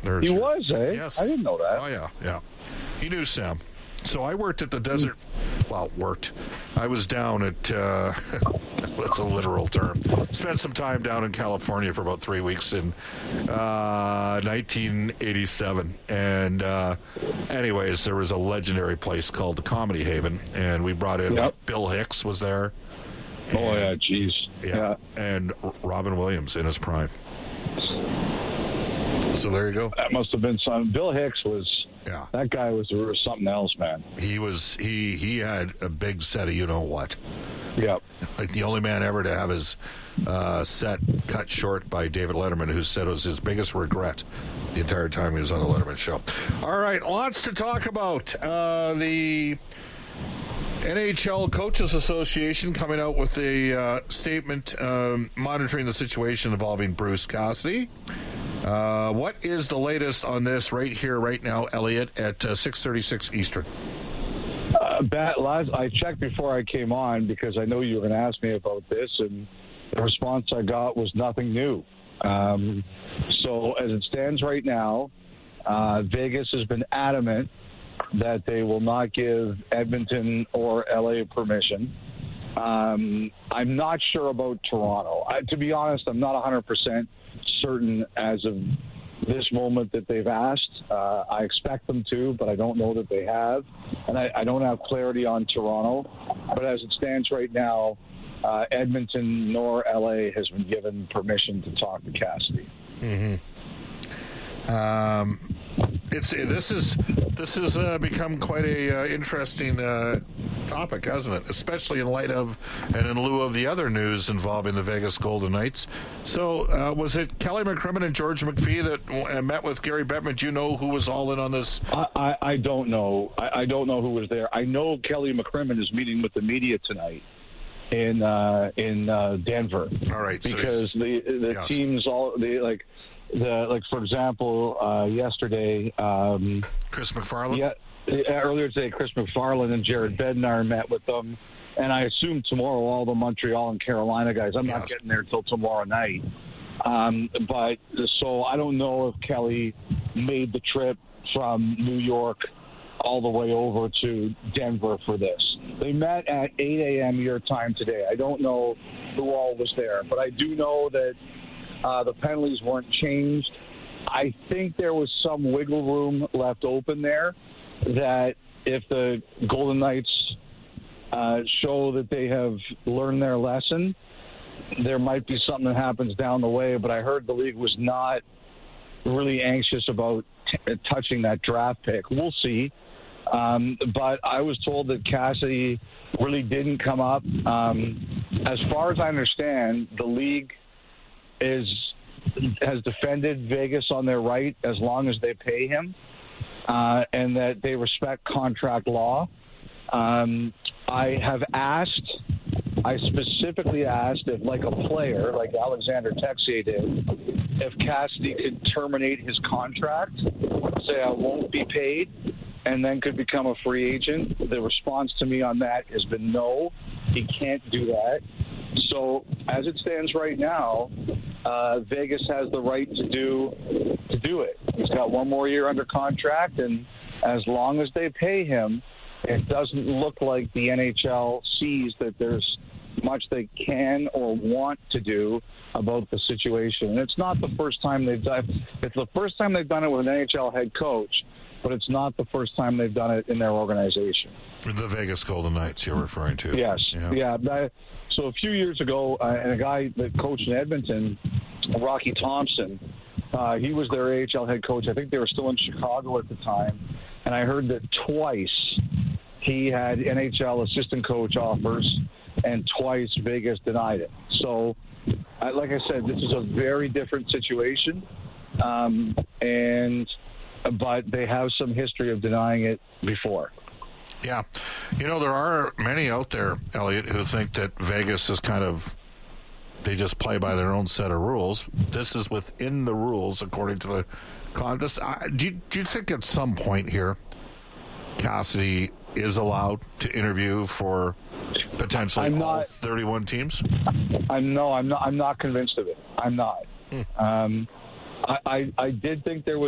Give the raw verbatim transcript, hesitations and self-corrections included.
There's He your- was, eh? Yes. I didn't know that. Oh, yeah, yeah. He knew Sam. So I worked at the desert. Well, worked. I was down at, uh, that's a literal term. Spent some time down in California for about three weeks in uh, nineteen eighty-seven. And uh, anyways, there was a legendary place called the Comedy Haven. And we brought in, Yep. Bill Hicks was there. Oh, yeah, jeez. Yeah. And Robin Williams in his prime. So there you go. That must have been some. Bill Hicks was, Yeah. that guy was, was something else, man. He was, he, he had a big set of you know what. Yep. Like the only man ever to have his uh, set cut short by David Letterman, who said it was his biggest regret the entire time he was on the Letterman show. All right, lots to talk about. Uh, the N H L Coaches Association coming out with a uh, statement um, monitoring the situation involving Bruce Cassidy. Uh, what is the latest on this right here, right now, Elliot, at uh, six thirty-six Eastern? Uh, Bat, last, I checked before I came on because I know you were going to ask me about this, and the response I got was nothing new. Um, so as it stands right now, uh, Vegas has been adamant that they will not give Edmonton or L A permission. Um, I'm not sure about Toronto. I, to be honest, I'm not one hundred percent certain as of this moment that they've asked. Uh, I expect them to, but I don't know that they have. And I, I don't have clarity on Toronto. But as it stands right now, uh, Edmonton nor L A has been given permission to talk to Cassidy. Mm-hmm. Um, it's this is this has uh, become quite a uh, interesting uh, topic, hasn't it? Especially in light of and in lieu of the other news involving the Vegas Golden Knights. So, uh, was it Kelly McCrimmon and George McPhee that uh, met with Gary Bettman? Do you know who was all in on this? I, I, I don't know. I, I don't know who was there. I know Kelly McCrimmon is meeting with the media tonight in uh, in uh, Denver. All right, so because the the yes. teams all the like the like for example uh, yesterday. Um, Chris McFarland. Yeah, earlier today, Chris McFarland and Jared Bednar met with them, and I assume tomorrow all the Montreal and Carolina guys. I'm not Yes. getting there till tomorrow night. Um, but so I don't know if Kelly made the trip from New York all the way over to Denver for this. They met at eight a.m. your time today. I don't know who all was there, but I do know that uh, the penalties weren't changed. I think there was some wiggle room left open there that if the Golden Knights uh, show that they have learned their lesson, there might be something that happens down the way. But I heard the league was not really anxious about t- touching that draft pick. We'll see. Um, but I was told that Cassidy really didn't come up. Um, as far as I understand, the league is has defended Vegas on their right as long as they pay him, uh, and that they respect contract law. Um, I have asked, I specifically asked if, like a player, like Alexander Texier did, if Cassidy could terminate his contract, say I won't be paid, and then could become a free agent. The response to me on that has been no, he can't do that. So as it stands right now, uh, Vegas has the right to do to do it. He's got one more year under contract, and as long as they pay him, it doesn't look like the N H L sees that there's much they can or want to do about the situation. And it's not the first time they've done. It's the first time they've done it with an N H L head coach, but it's not the first time they've done it in their organization. The Vegas Golden Knights you're referring to. Yes. Yeah. Yeah. That, so a few years ago, uh, and a guy that coached in Edmonton, Rocky Thompson, uh, he was their A H L head coach. I think they were still in Chicago at the time. And I heard that twice he had N H L assistant coach offers, and twice Vegas denied it. So, I, like I said, this is a very different situation. Um, and but they have some history of denying it before. Yeah. You know, there are many out there, Elliot, who think that Vegas is kind of, they just play by their own set of rules. This is within the rules, according to the contest. I, do, you, do you think at some point here, Cassidy is allowed to interview for potentially I'm all not, thirty-one teams? I'm no, I'm not. I'm not convinced of it. I'm not. Hmm. Um, I, I, I did think there was.